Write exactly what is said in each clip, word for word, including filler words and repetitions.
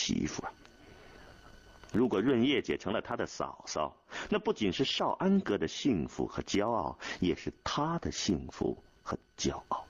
媳妇啊。如果润叶姐成了他的嫂嫂，那不仅是少安哥的幸福和骄傲，也是他的幸福和骄傲。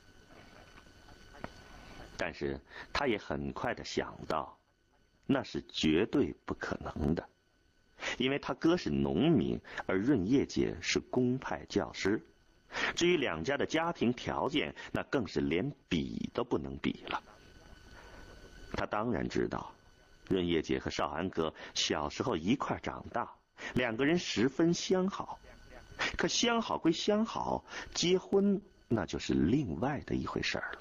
但是他也很快地想到，那是绝对不可能的，因为他哥是农民，而润叶姐是公派教师。至于两家的家庭条件，那更是连比都不能比了。他当然知道，润叶姐和少安哥小时候一块长大，两个人十分相好。可相好归相好，结婚那就是另外的一回事儿了。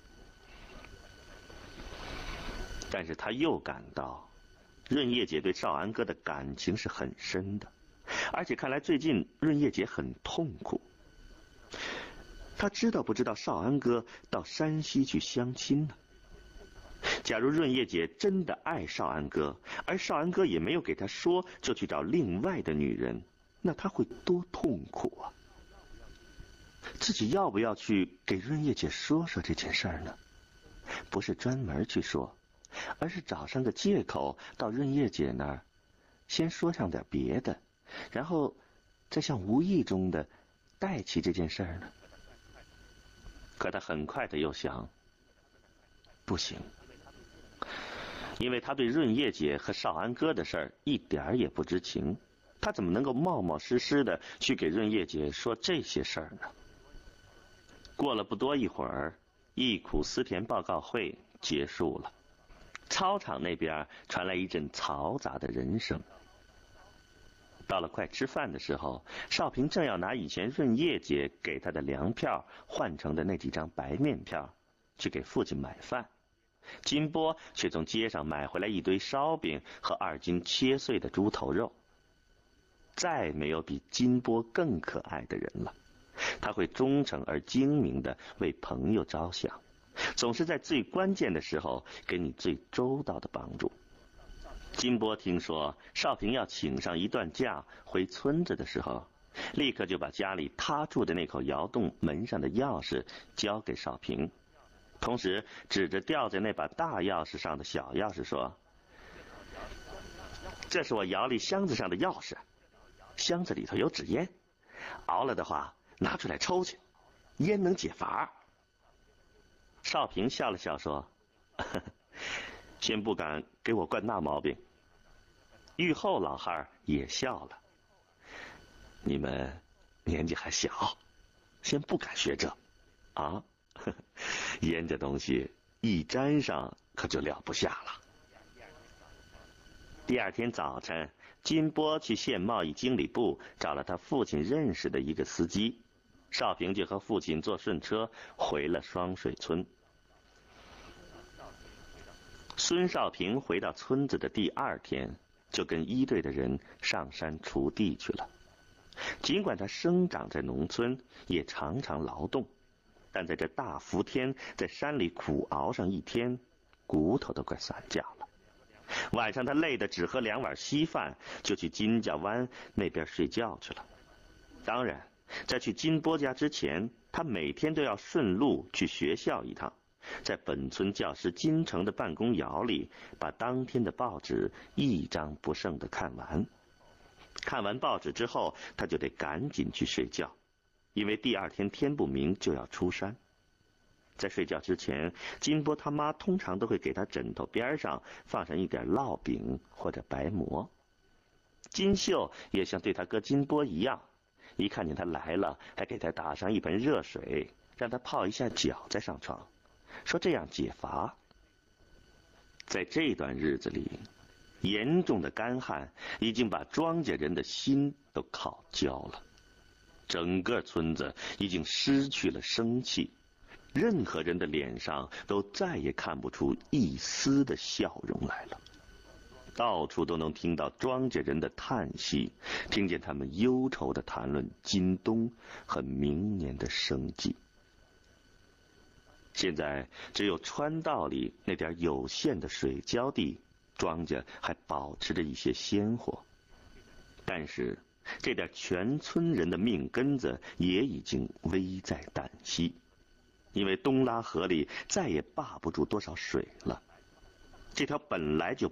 但是他又感到，润叶姐对少安哥的感情是很深的，而且看来最近润叶姐很痛苦。他知道不知道少安哥到山西去相亲呢？假如润叶姐真的爱少安哥，而少安哥也没有给他说，就去找另外的女人，那他会多痛苦啊！自己要不要去给润叶姐说说这件事儿呢？不是专门去说，而是找上个借口到润叶姐那儿，先说上点别的，然后再像无意中的带起这件事儿呢？可他很快的又想，不行，因为他对润叶姐和少安哥的事儿一点也不知情，他怎么能够冒冒失失的去给润叶姐说这些事儿呢？过了不多一会儿，忆苦思甜报告会结束了，操场那边传来一阵嘈杂的人声。到了快吃饭的时候，少平正要拿以前润叶姐给他的粮票换成的那几张白面票去给父亲买饭，金波却从街上买回来一堆烧饼和二斤切碎的猪头肉。再没有比金波更可爱的人了，他会忠诚而精明地为朋友着想，总是在最关键的时候给你最周到的帮助。金波听说少平要请上一段假回村子的时候，立刻就把家里他住的那口窑洞门上的钥匙交给少平，同时指着吊在那把大钥匙上的小钥匙说，这是我窑里箱子上的钥匙，箱子里头有纸烟，熬了的话拿出来抽去，烟能解乏。少平笑了笑说，呵呵，先不敢给我惯那毛病。玉后老汉也笑了，你们年纪还小，先不敢学这啊，呵呵，烟这东西一沾上可就了不下了。第二天早晨，金波去县贸易经理部找了他父亲认识的一个司机，少平就和父亲坐顺车回了双水村。孙少平回到村子的第二天，就跟一队的人上山锄地去了。尽管他生长在农村，也常常劳动，但在这大伏天在山里苦熬上一天，骨头都快散架了。晚上他累得只喝两碗稀饭，就去金家湾那边睡觉去了。当然，在去金波家之前，他每天都要顺路去学校一趟，在本村教师金城的办公窑里把当天的报纸一张不剩的看完。看完报纸之后，他就得赶紧去睡觉，因为第二天天不明就要出山。在睡觉之前，金波他妈通常都会给他枕头边上放上一点烙饼或者白馍。金秀也像对他哥金波一样，一看见他来了，还给他打上一盆热水，让他泡一下脚再上床，说这样解乏。在这段日子里，严重的干旱已经把庄稼人的心都烤焦了，整个村子已经失去了生气，任何人的脸上都再也看不出一丝的笑容来了，到处都能听到庄稼人的叹息，听见他们忧愁地谈论今冬和明年的生计。现在只有川道里那点有限的水浇地，庄稼还保持着一些鲜活，但是这点全村人的命根子也已经危在旦夕，因为东拉河里再也坝不住多少水了。这条本来就